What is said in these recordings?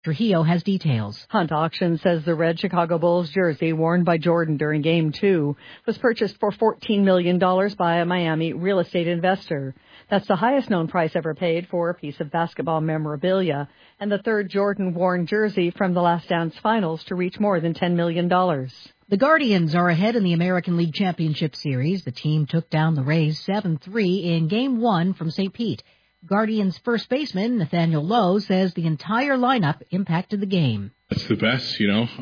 Trujillo has details. Hunt Auction says the red Chicago Bulls jersey worn by Jordan during Game 2 was purchased for $14 million by a Miami real estate investor. That's the highest known price ever paid for a piece of basketball memorabilia and the third Jordan-worn jersey from the Last Dance Finals to reach more than $10 million. The Guardians are ahead in the American League Championship Series. The team took down the Rays 7-3 in Game 1 from St. Pete. Guardians first baseman Nathaniel Lowe says the entire lineup impacted the game. That's the best,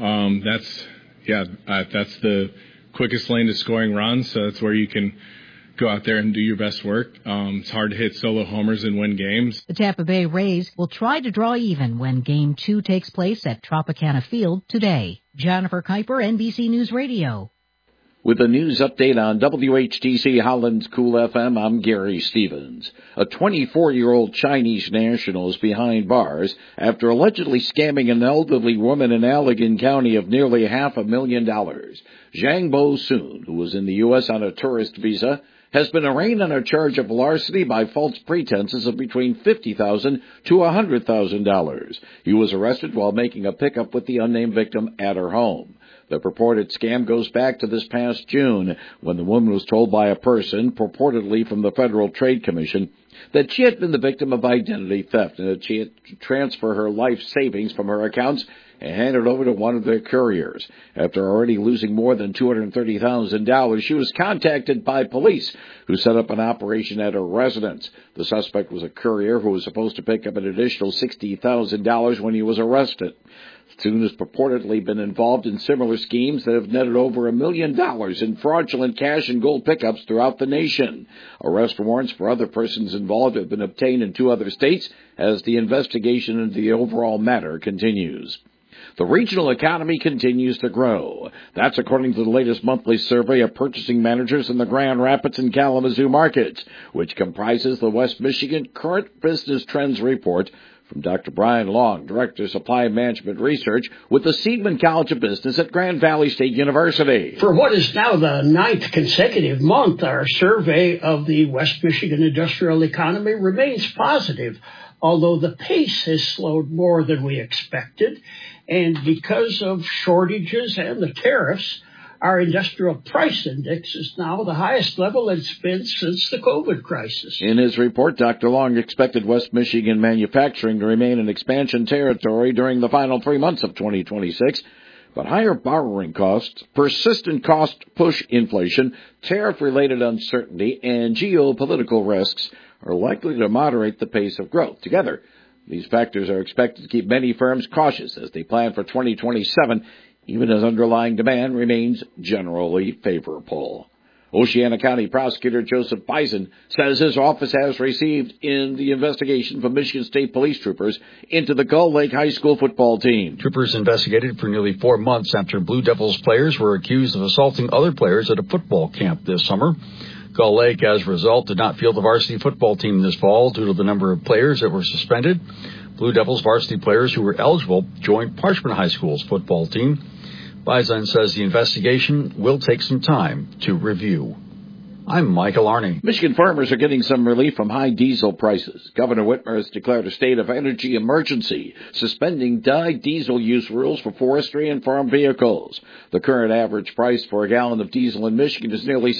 that's the quickest lane to scoring runs, so that's where you can go out there and do your best work. It's hard to hit solo homers and win games. The Tampa Bay Rays will try to draw even when Game 2 takes place at Tropicana Field today. Jennifer Kuiper, NBC News Radio. With a news update on WHTC Holland's Cool FM, I'm Gary Stevens. A 24-year-old Chinese national is behind bars after allegedly scamming an elderly woman in Allegan County of nearly $500,000. Zhang Bo-soon, who was in the U.S. on a tourist visa, has been arraigned on a charge of larceny by false pretenses of between $50,000 to $100,000. He was arrested while making a pickup with the unnamed victim at her home. The purported scam goes back to this past June, when the woman was told by a person, purportedly from the Federal Trade Commission, that she had been the victim of identity theft and that she had to transfer her life savings from her accounts and hand it over to one of their couriers. After already losing more than $230,000, she was contacted by police, who set up an operation at her residence. The suspect was a courier who was supposed to pick up an additional $60,000 when he was arrested. Soon has purportedly been involved in similar schemes that have netted over $1 million in fraudulent cash and gold pickups throughout the nation. Arrest warrants for other persons involved have been obtained in 2 other states as the investigation into the overall matter continues. The regional economy continues to grow. That's according to the latest monthly survey of purchasing managers in the Grand Rapids and Kalamazoo markets, which comprises the West Michigan Current Business Trends Report from Dr. Brian Long, Director of Supply Management Research with the Seidman College of Business at Grand Valley State University. For what is now the 9th consecutive month, our survey of the West Michigan industrial economy remains positive, although the pace has slowed more than we expected. And because of shortages and the tariffs, our industrial price index is now the highest level it's been since the COVID crisis. In his report, Dr. Long expected West Michigan manufacturing to remain in expansion territory during the final 3 months of 2026, but higher borrowing costs, persistent cost push inflation, tariff-related uncertainty, and geopolitical risks are likely to moderate the pace of growth. Together, these factors are expected to keep many firms cautious as they plan for 2027, even as underlying demand remains generally favorable. Oceana County Prosecutor Joseph Bison says his office has received in the investigation from Michigan State Police troopers into the Gull Lake High School football team. Troopers investigated for nearly 4 months after Blue Devils players were accused of assaulting other players at a football camp this summer. Gull Lake, as a result, did not field the varsity football team this fall due to the number of players that were suspended. Blue Devils varsity players who were eligible joined Parchman High School's football team. Bison says the investigation will take some time to review. I'm Michael Arney. Michigan farmers are getting some relief from high diesel prices. Governor Whitmer has declared a state of energy emergency, suspending dyed diesel use rules for forestry and farm vehicles. The current average price for a gallon of diesel in Michigan is nearly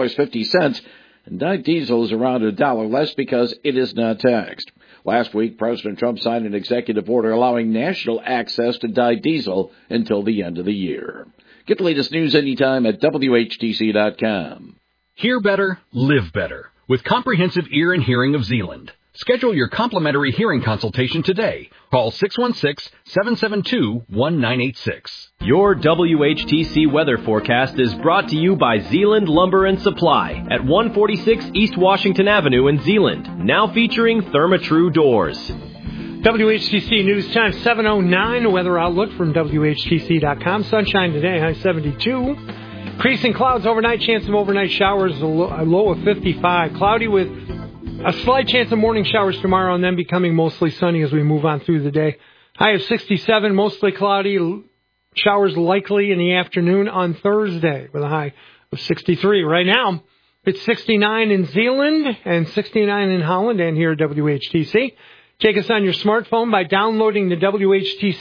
$6.50, and dyed diesel is around $1 less because it is not taxed. Last week, President Trump signed an executive order allowing national access to dyed diesel until the end of the year. Get the latest news anytime at WHTC.com. Hear better, live better with Comprehensive Ear and Hearing of Zeeland. Schedule your complimentary hearing consultation today. Call 616-772-1986. Your WHTC weather forecast is brought to you by Zeeland Lumber and Supply at 146 East Washington Avenue in Zeeland, now featuring Therma-Tru doors. WHTC News Time 7:09. Weather outlook from WHTC.com. Sunshine today, high 72. Increasing clouds overnight, chance of overnight showers, a low of 55. Cloudy with a slight chance of morning showers tomorrow and then becoming mostly sunny as we move on through the day. High of 67, mostly cloudy, showers likely in the afternoon on Thursday with a high of 63. Right now, it's 69 in Zeeland and 69 in Holland and here at WHTC. Take us on your smartphone by downloading the WHTC